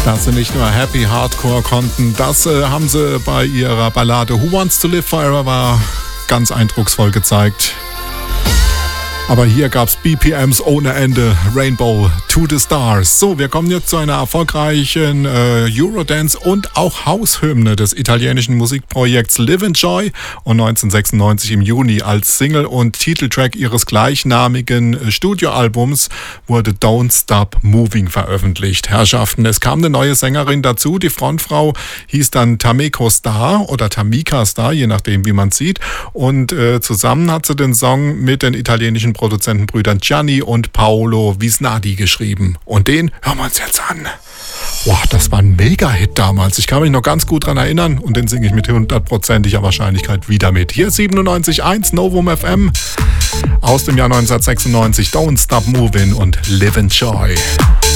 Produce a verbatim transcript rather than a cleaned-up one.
Dass sie nicht nur Happy Hardcore konnten, das äh, haben sie bei ihrer Ballade Who Wants to Live Forever war ganz eindrucksvoll gezeigt. Aber hier gab's B P Ms ohne Ende, Rainbow to the Stars. So, wir kommen jetzt zu einer erfolgreichen äh, Eurodance und auch Haushymne des italienischen Musikprojekts Live and Joy und neunzehnhundertsechsundneunzig im Juni als Single und Titeltrack ihres gleichnamigen äh, Studioalbums wurde Don't Stop Moving veröffentlicht. Herrschaften, es kam eine neue Sängerin dazu, die Frontfrau hieß dann Tameko Star oder Tamika Star, je nachdem wie man sieht, und äh, zusammen hat sie den Song mit den italienischen Produzentenbrüdern Gianni und Paolo Visnadi geschrieben. Und den hören wir uns jetzt an. Boah, das war ein Mega-Hit damals. Ich kann mich noch ganz gut dran erinnern und den singe ich mit hundertprozentiger Wahrscheinlichkeit wieder mit. Hier siebenundneunzig Komma eins Novum F M aus dem Jahr neunzehnhundertsechsundneunzig. Don't Stop Moving und Live and Joy.